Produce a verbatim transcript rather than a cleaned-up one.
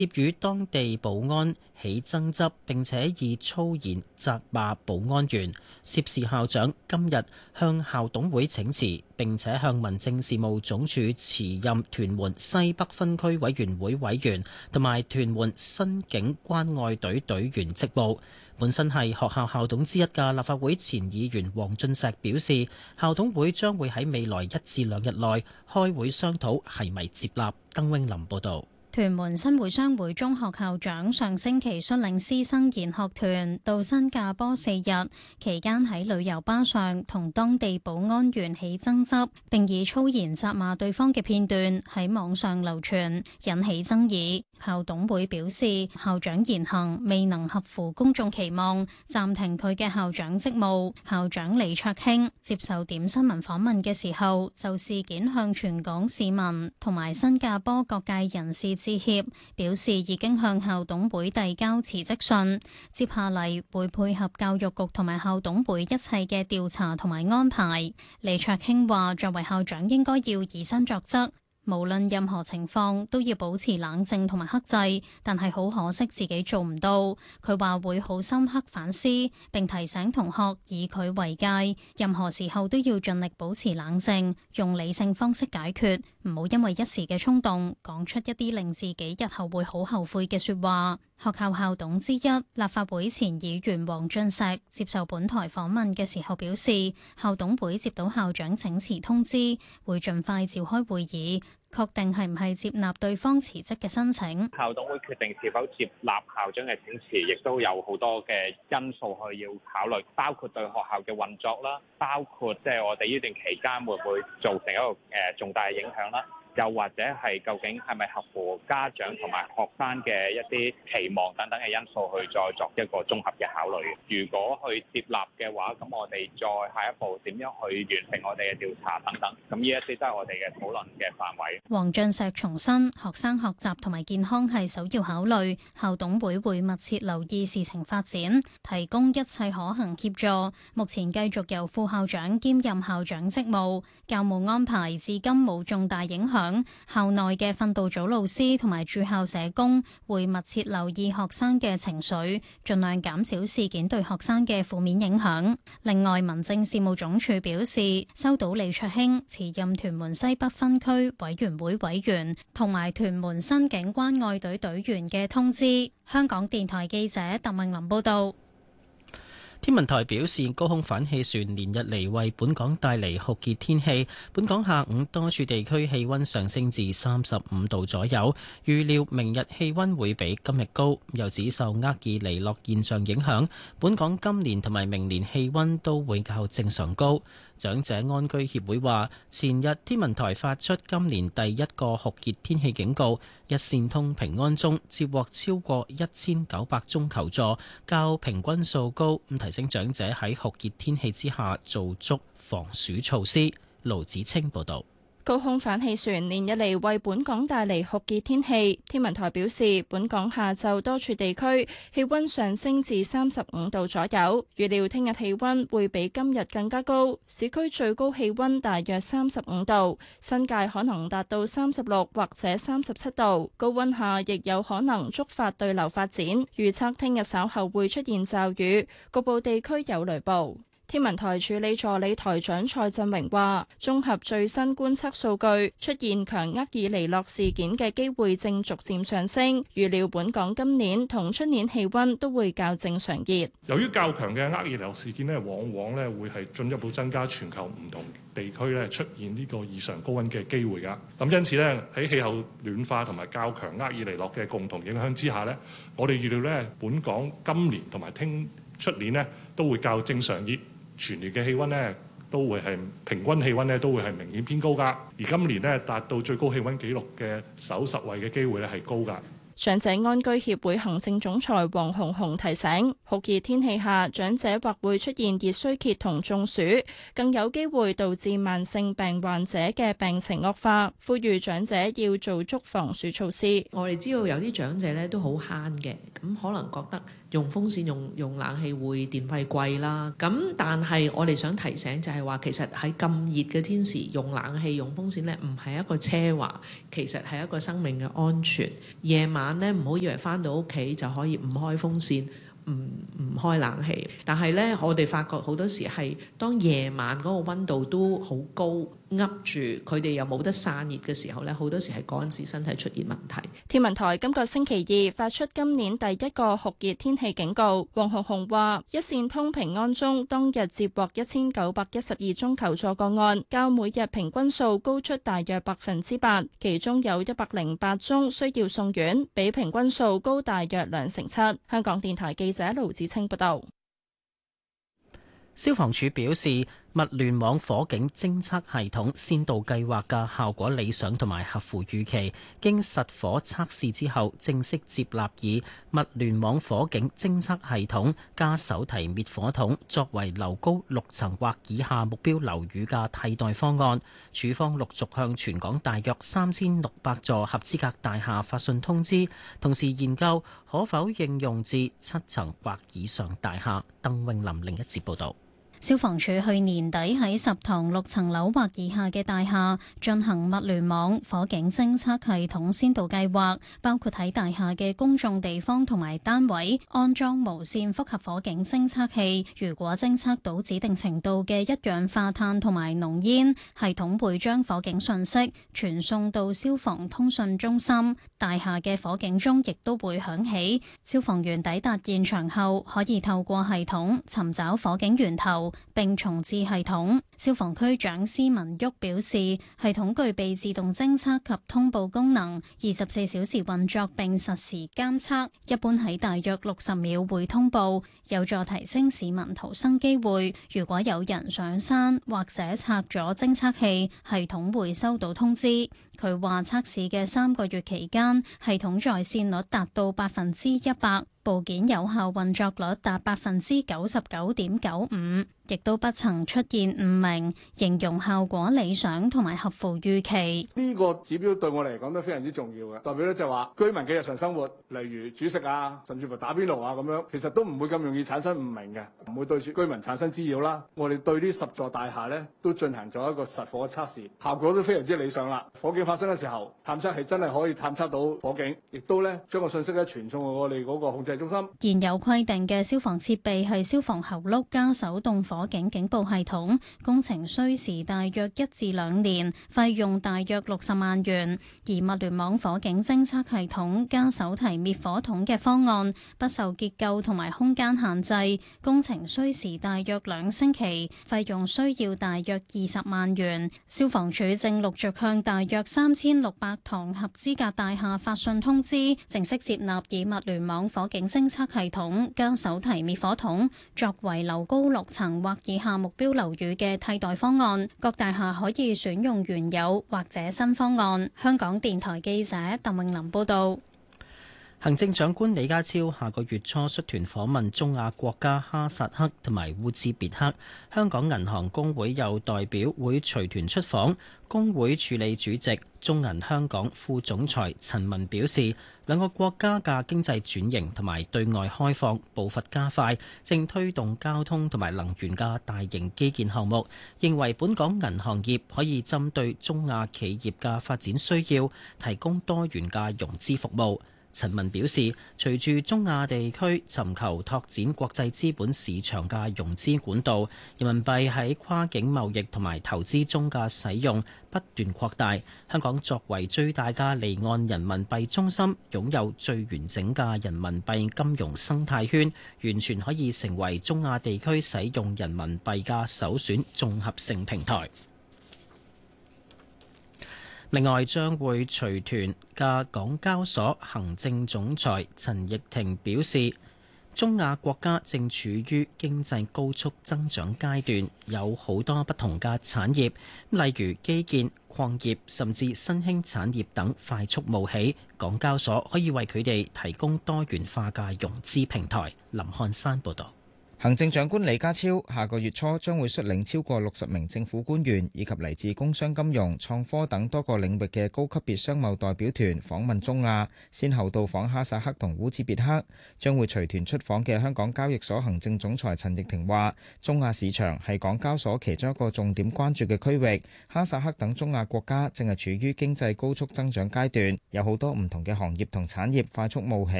業與當地保安起爭執，並且以粗言責罵保安員。涉事校長今日向校董會請辭，並且向民政事務總署辭任屯門西北分區委員會委員同埋屯門新警關愛隊隊員職務。本身係學校校董之一嘅立法會前議員黃俊碩表示，校董會將會喺未來一至兩日內開會商討係咪接納。鄧永林報導。 屯門新會商會中學校長上星期率領師生研學團到新加坡四日，期間喺旅遊巴上同當地保安員起爭執，並以粗言責罵對方嘅片段喺網上流傳，引起爭議。校董會表示，校長言行未能合乎公眾期望，暫停佢嘅校長職務。校長李卓興接受點新聞訪問嘅時候，就事件向全港市民同埋新加坡各界人士致歉，表示已經向校董會遞交辭職信，接下嚟會配合教育局同埋校董會一切嘅調查同埋安排。李卓興話，作為校長應該要以身作則，無論任何情況都要保持冷靜同埋克制，但係好可惜自己做唔到。佢話會好深刻反思，並提醒同學以佢為戒，任何時候都要盡力保持冷靜，用理性方式解決，唔好因為一時嘅衝動講出一啲令自己日後會好後悔嘅說話。學校校董之一、立法會前議員黃俊碩接受本台訪問嘅時候表示，校董會接到校長請辭通知，會盡快召開會議，確定係唔係接納對方辭職嘅申請。 校董會決定是否接納校長嘅請辭，亦都有好多嘅因素去要考慮，包括對學校嘅運作啦，包括即係我哋呢段期間會唔會造成一個誒重大嘅影響啦。又或者係究竟係咪合乎家長同埋學生嘅一啲期望等等嘅因素去再作一個綜合嘅考慮。如果去接納嘅話，咁我哋再下一步點樣去完成我哋嘅調查等等。咁呢一啲都係我哋嘅討論嘅範圍。 黃俊碩重申，學生學習同埋健康係首要考慮，校董會會密切留意事情發展，提供一切可行協助。目前繼續由副校長兼任校長職務，教務安排至今冇重大影響。校內嘅訓導組老師同埋駐校社工會密切留意學生嘅情緒，盡量減少事件對學生嘅負面影響。另外，民政事務總署表示，收到李卓興辭任屯門西北分區委員會委員同埋屯門新警關愛隊隊員嘅通知。香港電台記者鄧穎琳報道。 天文台表示，高空反氣旋連日嚟為本港帶嚟酷熱天氣，本港下午多處地區氣溫上升至三十五度左右，預料明日氣溫會比今日高。又指受厄爾尼諾現象影響，本港今年同埋明年氣溫都會較正常高。長者安居協會話，前日天文台發出今年第一個酷熱天氣警告，一線通平安鐘接獲超過一千九百宗求助，較平均數高，咁提醒長者喺酷熱天氣之下做足防暑措施。盧子清報導。 高空反氣旋連日嚟為本港帶嚟酷熱天氣，天文台表示，本港下晝多處地區氣溫上升至三十五度左右，預料聽日氣溫會比今日更加高，市區最高氣溫大約三十五度，新界可能達到三十六或者三十七度，高溫下亦有可能觸發對流發展，預測聽日稍後會出現驟雨，局部地區有雷暴。天文台助理助理台長蔡振榮話，綜合最新觀測數據，出現強厄爾尼諾事件嘅機會正逐漸上升，預料本港今年同出年氣溫都會較正常熱。 由於較強嘅厄爾尼諾事件咧，往往咧會係進一步增加全球唔同地區咧出現呢個異常高溫嘅機會㗎。咁因此咧，喺氣候暖化同埋較強厄爾尼諾嘅共同影響之下咧，我哋預料咧本港今年同埋聽出年咧都會較正常熱。全年嘅氣溫呢都會係平均氣溫呢都會係明顯偏高㗎，而今年呢達到最高氣溫紀錄嘅首十位嘅機會呢係高㗎。 長者安居協會行政總裁黃紅紅提醒，酷熱天氣下，長者或會出現熱衰竭同中暑，更有機會導致慢性病患者嘅病情惡化。呼籲長者要做足防暑措施。 我哋知道有啲長者咧都好慳嘅，咁可能覺得用風扇用用冷氣會電費貴啦。咁但係我哋想提醒就係話，其實喺咁熱嘅天時用冷氣用風扇咧，唔係一個奢華，其實係一個生命嘅安全。夜晚晚咧唔好以為返到屋企就可以唔開風扇。唔唔開冷氣，但係咧，我哋發覺好多時係當夜晚嗰個温度都好高，噏住佢哋又冇得散熱嘅時候咧，好多時係嗰陣時身體出現問題。 天文台今個星期二發出今年第一個酷熱天氣警告。黃紅紅話：一線通平安鐘當日接獲一千九百一十二宗求助個案，較每日平均數高出大約百分之八，其中有一百零八宗需要送院，比平均數高大約兩成七。香港電台記者盧子清報道。 消防處表示，物聯網火警偵測系統先導計劃嘅效果理想同埋合乎預期，經實火測試之後，正式接納以物聯網火警偵測系統加手提滅火筒作為樓高六層或以下目標樓宇嘅替代方案。處方陸續向全港大約三千六百座合資格大廈發信通知，同時研究可否應用至七層或以上大廈。鄧穎琳另一節報導。 消防處去年底喺十幢六層樓或以下嘅大廈進行物聯網火警偵測系統先導計劃，包括喺大廈嘅公眾地方同埋單位安裝無線複合火警偵測器。如果偵測到指定程度嘅一氧化碳同埋濃煙，系統會將火警訊息傳送到消防通訊中心，大廈嘅火警鐘亦都會響起。消防員抵達現場後，可以透過系統尋找火警源頭並重置系統。消防區長施文旭表示，系統具備自動偵測及通報功能，二十四小時運作並實時監測，一般喺大約六十秒會通報，有助提升市民逃生機會。如果有人上山或者拆咗偵測器，系統會收到通知。佢話測試嘅三個月期間，系統在線率達到百分之一百，部件有效運作率達百分之九十九點九五，亦都不曾出現誤鳴，形容效果理想同埋合乎預期。 呢個指標對我嚟講都非常之重要嘅，代表咧就係話居民嘅日常生活，例如煮食啊，甚至乎打邊爐啊咁樣，其實都唔會咁容易產生誤鳴嘅，唔會對住居民產生滋擾啦。我哋對呢十座大廈咧都進行咗一個實火測試，效果都非常之理想啦。火警發生嘅時候，探測器真係可以探測到火警，亦都咧將個信息咧傳送到我哋嗰個控制中心。 現有規定嘅消防設備係消防喉轆加手動火警警報系統，工程需時大約一至兩年，費用大約六十萬元。而物聯網火警偵測系統加手提滅火筒嘅方案，不受結構同埋空間限制，工程需時大約兩星期，費用需要大約二十萬元。消防處正陸續向大約三千六百幢合資格大廈發信通知，正式接納以物聯網火警偵測系統加手提滅火筒作為樓高六層或以下目標樓宇嘅替代方案，各大廈可以選用原有或者新方案。香港電台記者鄧穎琳報道。 行政長官李家超下個月初率團訪問中亞國家哈薩克同埋烏茲別克，香港銀行公會有代表會隨團出訪。公會處理主席、中銀香港副總裁陳文表示，兩個國家嘅經濟轉型同埋對外開放步伐加快，正推動交通同埋能源嘅大型基建項目，認為本港銀行業可以針對中亞企業嘅發展需要，提供多元嘅融資服務。陳文表示，隨住中亞地區尋求拓展國際資本市場嘅融資管道，人民幣喺跨境貿易同埋投資中嘅使用不斷擴大。香港作為最大嘅離岸人民幣中心，擁有最完整嘅人民幣金融生態圈，完全可以成為中亞地區使用人民幣嘅首選綜合性平台。另外，將會隨團嘅港交所行政總裁陳翊庭表示，中亞國家正處於經濟高速增長階段，有好多不同嘅產業，例如基建、礦業甚至新興產業等快速冒起，港交所可以為佢哋提供多元化嘅融資平台。林漢山報導。 行政長官李家超下個月初將會率領超過六十名政府官員以及嚟自工商金融、創科等多個領域嘅高級別商貿代表團訪問中亞，先後到訪哈薩克同烏茲別克。將會隨團出訪嘅香港交易所行政總裁陳翊庭話：中亞市場係港交所其中一個重點關注嘅區域。哈薩克等中亞國家正係處於經濟高速增長階段，有好多唔同嘅行業同產業快速冒起。